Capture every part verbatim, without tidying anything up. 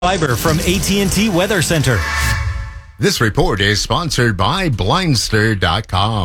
Fiber from A T and T Weather Center. This report is sponsored by Blindster dot com.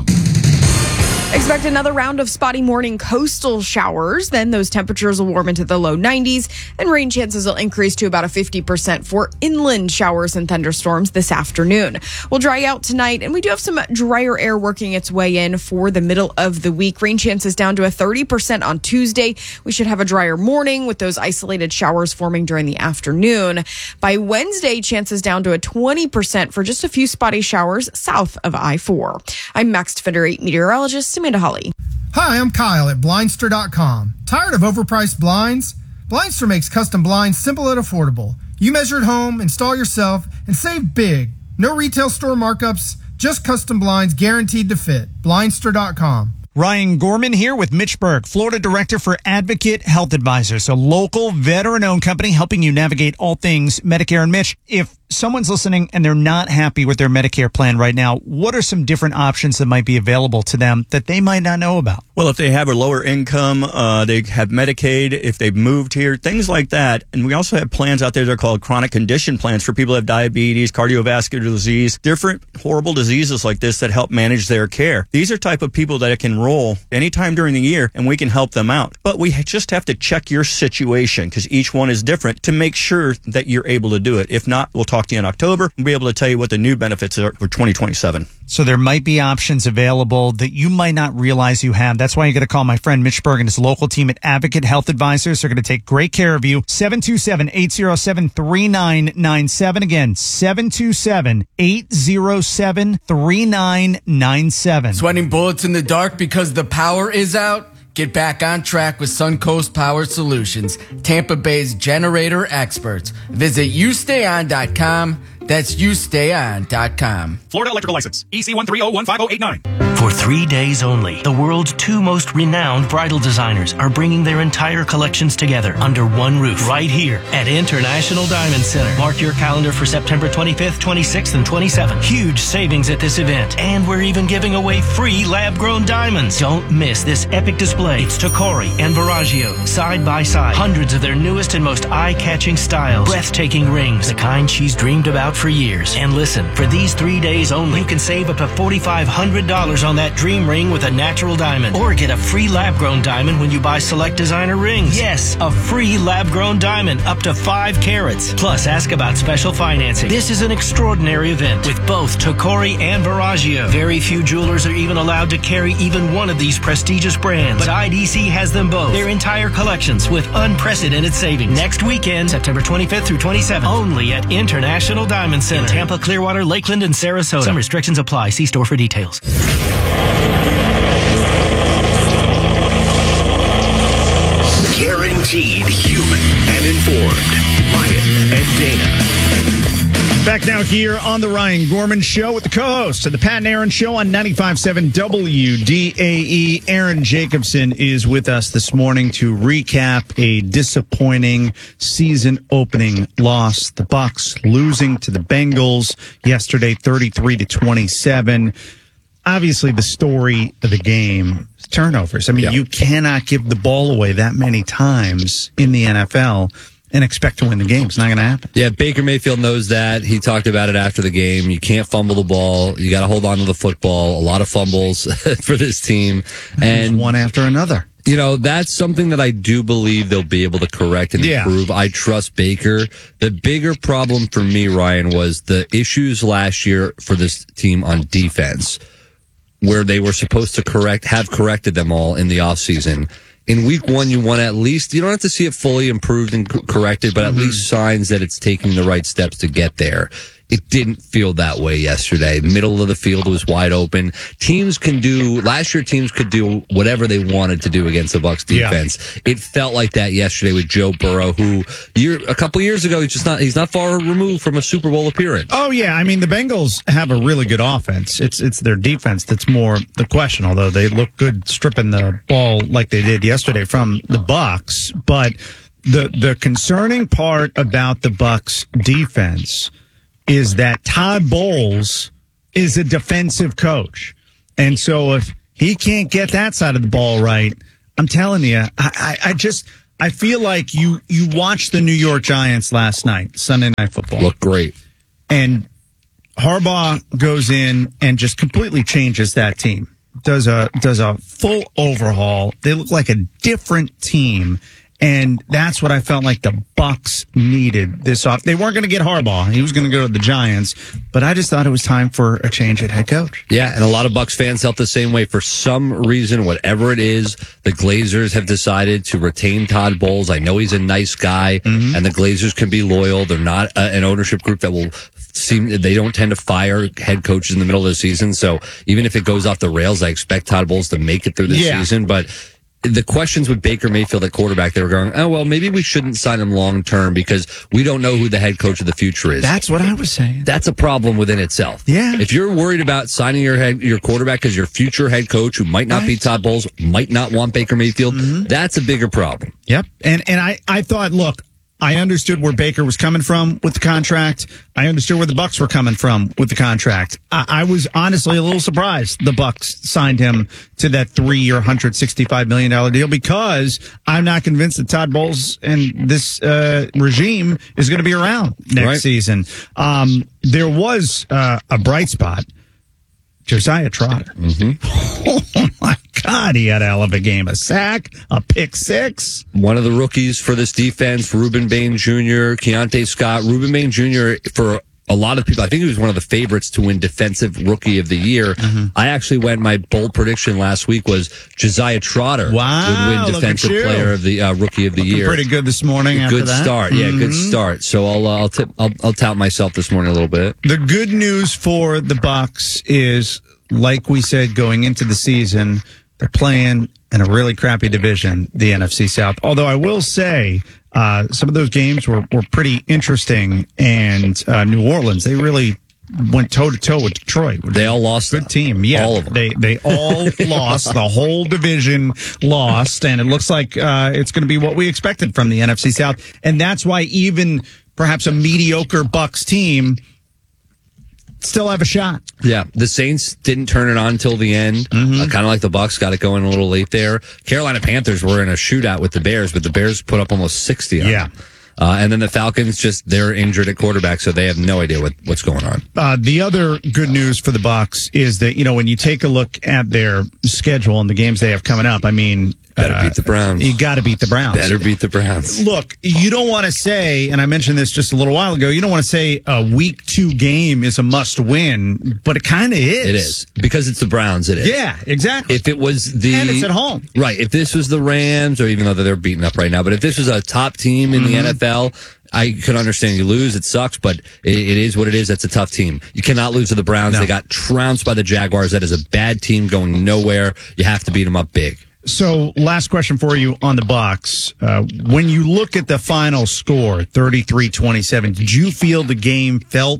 Expect another round of spotty morning coastal showers. Then those temperatures will warm into the low nineties, and rain chances will increase to about a fifty percent for inland showers and thunderstorms this afternoon. We'll dry out tonight, and we do have some drier air working its way in for the middle of the week. Rain chances down to a thirty percent on Tuesday. We should have a drier morning with those isolated showers forming during the afternoon. By Wednesday, chances down to a twenty percent for just a few spotty showers south of I four. I'm Max Defender eight meteorologist Amanda Holly. Hi, I'm Kyle at Blindster dot com. Tired of overpriced blinds? Blindster makes custom blinds simple and affordable. You measure at home, install yourself, and save big. No retail store markups, just custom blinds guaranteed to fit. Blindster dot com. Ryan Gorman here with Mitch Berg, Florida Director for Advocate Health Advisors, a local veteran-owned company helping you navigate all things Medicare. And Mitch, if someone's listening and they're not happy with their Medicare plan right now, what are some different options that might be available to them that they might not know about? Well, if they have a lower income, uh, they have Medicaid, if they've moved here, things like that. And we also have plans out there that are called chronic condition plans for people who have diabetes, cardiovascular disease, different horrible diseases like this that help manage their care. These are type of people that can enroll anytime during the year, and we can help them out. But we just have to check your situation because each one is different to make sure that you're able to do it. If not, we'll talk to you in October and be able to tell you what the new benefits are for twenty twenty-seven. So there might be options available that you might not realize you have. That's why you got to call my friend Mitch Berg and his local team at Advocate Health Advisors. They're going to take great care of you. seven two seven, eight zero seven, three nine nine seven. Again, seven two seven, eight zero seven, three nine nine seven. Sweating bullets in the dark because the power is out? Get back on track with Suncoast Power Solutions, Tampa Bay's generator experts. Visit you stay on dot com. That's you stay on dot com. Florida Electrical License, E C one three zero one five zero eight nine. For three days only, the world's two most renowned bridal designers are bringing their entire collections together under one roof right here at International Diamond Center. Mark your calendar for September twenty-fifth, twenty-sixth, and twenty-seventh. Huge savings at this event, and we're even giving away free lab-grown diamonds. Don't miss this epic display. It's Tacori and Verragio, side by side. Hundreds of their newest and most eye-catching styles. Breathtaking rings, the kind she's dreamed about for years. And listen, for these three days only, you can save up to four thousand five hundred dollars on that dream ring with a natural diamond. Or get a free lab-grown diamond when you buy select designer rings. Yes, a free lab-grown diamond up to five carats. Plus, ask about special financing. This is an extraordinary event with both Tacori and Verragio. Very few jewelers are even allowed to carry even one of these prestigious brands. But I D C has them both. Their entire collections with unprecedented savings. Next weekend, September twenty-fifth through twenty-seventh. Only at International Diamond Center. In Tampa, Clearwater, Lakeland, and Sarasota. Some restrictions apply. See store for details. Guaranteed human and informed. Ryan and Dana. Back now here on the Ryan Gorman Show with the co-host of the Pat and Aaron Show on ninety-five point seven W D A E. Aaron Jacobson is with us this morning to recap a disappointing season opening loss. The Bucs losing to the Bengals yesterday, thirty-three to twenty-seven. Obviously, the story of the game is turnovers. I mean, yeah. You cannot give the ball away that many times in the N F L and expect to win the game. It's not going to happen. Yeah, Baker Mayfield knows that. He talked about it after the game. You can't fumble the ball. You got to hold on to the football. A lot of fumbles for this team. And one after another. You know, that's something that I do believe they'll be able to correct and yeah. improve. I trust Baker. The bigger problem for me, Ryan, was the issues last year for this team on defense, where they were supposed to correct, have corrected them all in the offseason. In week one, you want at least, you don't have to see it fully improved and corrected, but at mm-hmm. least signs that it's taking the right steps to get there. It didn't feel that way yesterday. Middle of the field was wide open. Teams can do, last year teams could do whatever they wanted to do against the Bucs defense. Yeah. It felt like that yesterday with Joe Burrow, who year, a couple years ago, he's just not, he's not far removed from a Super Bowl appearance. Oh yeah. I mean, the Bengals have a really good offense. It's, it's their defense that's more the question, although they look good stripping the ball like they did yesterday from the Bucs. But the, the concerning part about the Bucs defense is that Todd Bowles is a defensive coach. And so if he can't get that side of the ball right, I'm telling you, I, I, I just, I feel like you you watched the New York Giants last night, Sunday Night Football. Look great. And Harbaugh goes in and just completely changes that team. Does a does a full overhaul. They look like a different team. And that's what I felt like the Bucs needed this off. They weren't going to get Harbaugh. He was going to go to the Giants. But I just thought it was time for a change at head coach. Yeah, and a lot of Bucs fans felt the same way. For some reason, whatever it is, the Glazers have decided to retain Todd Bowles. I know he's a nice guy, mm-hmm. and the Glazers can be loyal. They're not a, an ownership group that will seem, they don't tend to fire head coaches in the middle of the season. So even if it goes off the rails, I expect Todd Bowles to make it through the yeah. season. But the questions with Baker Mayfield at quarterback, they were going, oh, well, maybe we shouldn't sign him long term because we don't know who the head coach of the future is. That's what I was saying. That's a problem within itself. Yeah. If you're worried about signing your head, your quarterback as your future head coach, who might not right. be Todd Bowles, might not want Baker Mayfield, mm-hmm. that's a bigger problem. Yep. And and I, I thought, look, I understood where Baker was coming from with the contract. I understood where the Bucs were coming from with the contract. I, I was honestly a little surprised the Bucs signed him to that three-year, one hundred sixty-five million dollars deal because I'm not convinced that Todd Bowles and this uh, regime is going to be around next right. season. Um, there was uh, a bright spot. Josiah Trotter. Mm-hmm. Oh, my God. He had a hell of a game. A sack, a pick six. One of the rookies for this defense, Reuben Bain Junior, Keontae Scott. Reuben Bain Junior, for a lot of people, I think he was one of the favorites to win Defensive Rookie of the Year. Mm-hmm. I actually went, my bold prediction last week was Josiah Trotter wow, would win Defensive Player of the uh, Rookie of the Looking Year. Pretty good this morning. After good that. start, mm-hmm. yeah, good start. So I'll uh, I'll, tip, I'll I'll tout myself this morning a little bit. The good news for the Bucs is, like we said going into the season, they're playing in a really crappy division, the N F C South. Although I will say, uh, some of those games were, were pretty interesting. And uh, New Orleans, they really went toe to toe with Detroit. They all lost. Good team. Yeah. All of them. They, they all lost. The whole division lost. And it looks like uh, it's going to be what we expected from the N F C South. And that's why even perhaps a mediocre Bucs team still have a shot. Yeah, the Saints didn't turn it on until the end. Mm-hmm. Uh, kind of like the Bucs, got it going a little late there. Carolina Panthers were in a shootout with the Bears, but the Bears put up almost sixty on yeah. them. Uh, and then the Falcons, just they're injured at quarterback, so they have no idea what, what's going on. Uh, the other good news for the Bucs is that, you know, when you take a look at their schedule and the games they have coming up, I mean, better uh, beat the Browns. You got to beat the Browns. Better beat the Browns. Look, you don't want to say, and I mentioned this just a little while ago, you don't want to say a week two game is a must win, but it kind of is. It is. Because it's the Browns, it is. Yeah, exactly. If it was the... And it's at home. Right. If this was the Rams, or even though they're beaten up right now, but if this was a top team in mm-hmm. the N F L, I could understand you lose. It sucks, but it, it is what it is. That's a tough team. You cannot lose to the Browns. No. They got trounced by the Jaguars. That is a bad team going nowhere. You have to beat them up big. So, last question for you on the Bucs. Uh, when you look at the final score, thirty-three twenty-seven, did you feel the game felt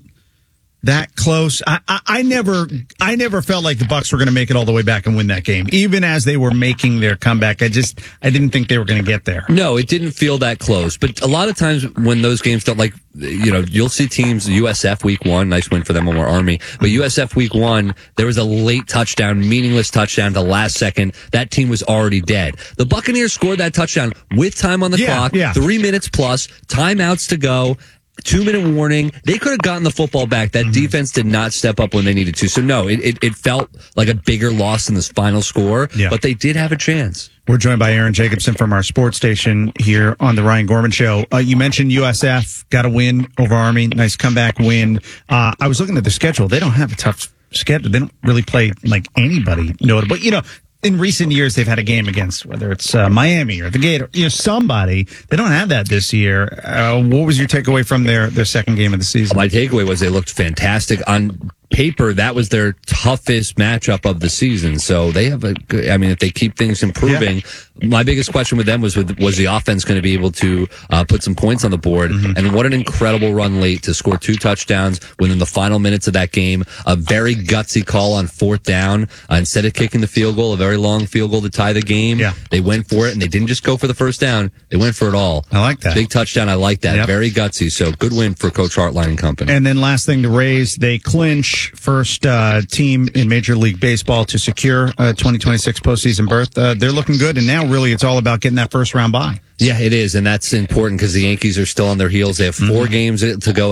that close? I, I, I never, I never felt like the Bucs were going to make it all the way back and win that game, even as they were making their comeback. I just, I didn't think they were going to get there. No, it didn't feel that close. But a lot of times when those games don't, like, you know, you'll see teams, U S F week one, nice win for them over Army. But U S F week one, there was a late touchdown, meaningless touchdown to last second. That team was already dead. The Buccaneers scored that touchdown with time on the yeah, clock, yeah. three minutes plus, timeouts to go. Two minute warning. They could have gotten the football back. That mm-hmm. defense did not step up when they needed to. So no, it, it, it felt like a bigger loss than this final score, yeah. but they did have a chance. We're joined by Aaron Jacobson from our sports station here on the Ryan Gorman Show. Uh, you mentioned U S F got a win over Army. Nice comeback win. Uh, I was looking at the schedule. They don't have a tough schedule. They don't really play like anybody notable. But, you know, in recent years, they've had a game against whether it's uh, Miami or the Gator, you know, somebody. They don't have that this year. Uh, what was your takeaway from their, their second game of the season? My takeaway was they looked fantastic. On paper, that was their toughest matchup of the season. So they have a good, I mean, if they keep things improving, yeah. my biggest question with them was, with, was the offense going to be able to uh, put some points on the board? Mm-hmm. And what an incredible run late to score two touchdowns within the final minutes of that game. A very gutsy call on fourth down. Uh, instead of kicking the field goal, a very long field goal to tie the game. Yeah. They went for it, and they didn't just go for the first down. They went for it all. I like that. Big touchdown. I like that. Yep. Very gutsy. So good win for Coach Hartline and company. And then last thing to raise, they clinch which first uh, team in Major League Baseball to secure a twenty twenty-six postseason berth. Uh, they're looking good, and now really it's all about getting that first round bye. Yeah, it is, and that's important because the Yankees are still on their heels. They have four mm-hmm. games to go